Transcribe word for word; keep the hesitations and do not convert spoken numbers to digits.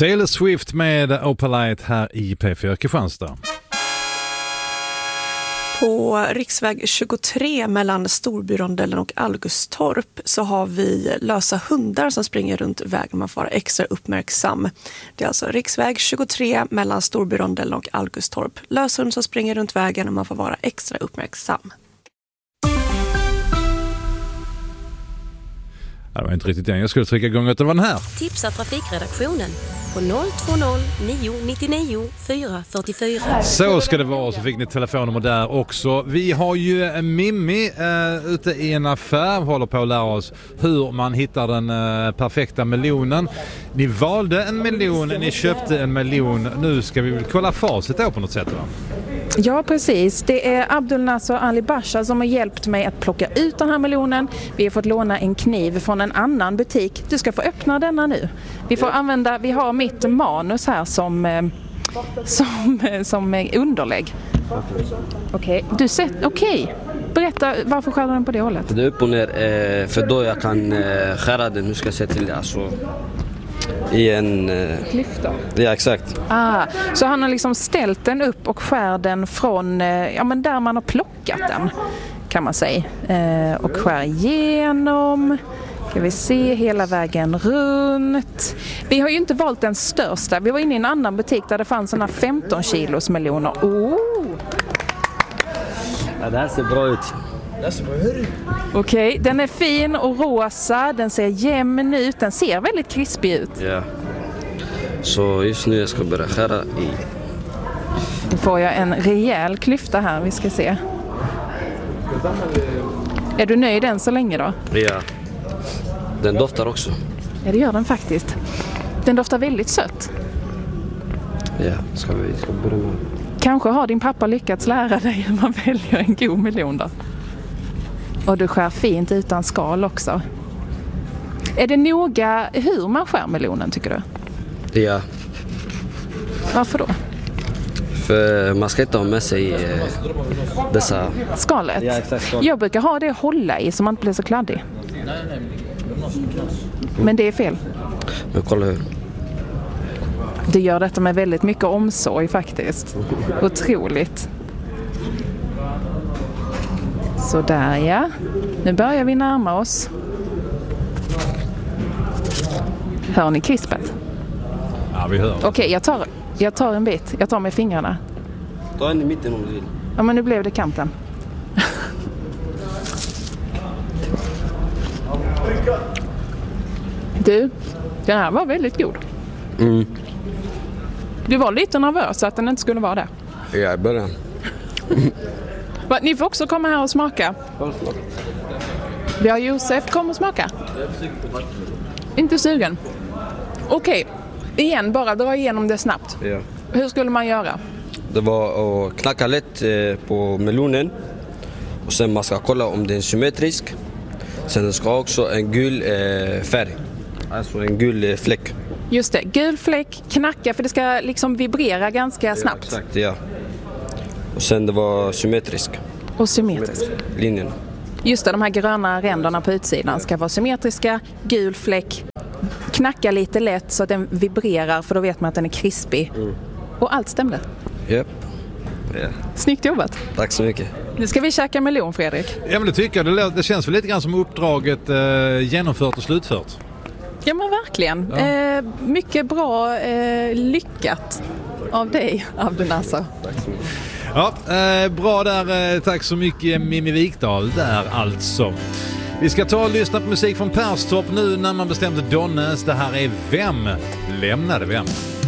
Taylor Swift med Opalite här i P fyra Kristianstad. På riksväg tjugotre mellan Storbyrondellen och Algustorp så har vi lösa hundar som springer runt vägen. Man får vara extra uppmärksam. Det är alltså riksväg tjugotre mellan Storbyrondellen och Algustorp. Löshund som springer runt vägen och man får vara extra uppmärksam. Det var inte riktigt den jag skulle trycka igång, utan det var den här. Tipsa trafikredaktionen på noll två noll nio nio nio fyra fyra fyra. Så ska det vara, så fick ni telefonnummer där också. Vi har ju Mimmi uh, ute i en affär, håller på att lära oss hur man hittar den uh, perfekta miljonen. Ni valde en miljon, ni köpte en miljon. Nu ska vi kolla facit då på något sätt, va? Ja, precis. Det är Abdul Nasser Ali Basha som har hjälpt mig att plocka ut den här miljonen. Vi har fått låna en kniv från en annan butik. Du ska få öppna denna nu. Vi får använda, vi har mitt manus här som, som, som underlägg. Okej, okay. Du sett, okej. Okay. Berätta, varför skär den på det hållet? Det är upp och ner, för då jag kan skära den. Nu ska jag se till det, alltså. I en eh, klyfta. Ja, exakt. Ah, så han har liksom ställt den upp och skär den från eh, ja, men där man har plockat den, kan man säga. Eh, och skär igenom. Ska vi se hela vägen runt. Vi har ju inte valt den största. Vi var inne i en annan butik där det fanns såna femton kilos miljoner. Oh! Ja, det här ser bra ut. Okej, okay, den är fin och rosa, den ser jämn ut, den ser väldigt krispig ut. Ja, så just nu jag ska börja skära i. Nu får jag en rejäl klyfta här, vi ska se. Är du nöjd än så länge då? Ja, den doftar också. Ja, det gör den faktiskt. Den doftar väldigt sött. Ja, ska vi ska börja med. Kanske har din pappa lyckats lära dig hur man väljer en god miljon då. Och du skär fint utan skal också. Är det noga hur man skär miljonen, tycker du? Ja. Varför då? För man ska inte ha med sig eh, dessa... Skalet? Ja, exakt, skalet. Jag brukar ha det att hålla i så man inte blir så kladdig. Men det är fel. Men kolla hur. Du gör detta med väldigt mycket omsorg faktiskt. Otroligt. Så där, ja. Nu börjar vi närma oss. Hör ni krispet? Ja, vi hör. Okej, okay, jag tar, jag tar en bit. Jag tar med fingrarna. Ta en i mitten om du vill. Ja, men nu blev det kanten. Du, den här var väldigt god. Mm. Du var lite nervös att den inte skulle vara där. Ja, i början. Ni får också komma här och smaka. Vi har Josef, kom och smaka. Inte sugen. Okej, okay. Igen, bara dra igenom det snabbt. Ja. Hur skulle man göra? Det var att knacka lätt på melonen. Och sen man ska kolla om den är symmetrisk. Sen det ska också en gul färg. Alltså en gul fläck. Just det, gul fläck, knacka för det ska liksom vibrera ganska snabbt. Ja, exakt, ja. Och sen det var symmetrisk. Och symmetrisk. Linjen. Just det, de här gröna ränderna på utsidan ska vara symmetriska, gul fläck. Knacka lite lätt så att den vibrerar för då vet man att den är krispig. Mm. Och allt stämde. Japp. Ja. Snyggt jobbat. Tack så mycket. Nu ska vi käka melon, Fredrik. Ja, men det tycker jag. Det, det känns väl lite grann som uppdraget eh, genomfört och slutfört. Ja, men verkligen. Ja. Eh, mycket bra eh, lyckat av dig, Abdul Nasser. Tack så mycket. Ja, eh, bra där. Eh, tack så mycket, Mimmi Wikdahl där alltså. Vi ska ta och lyssna på musik från Perstorp nu när man bestämde Donnes. Det här är Vem lämnade vem?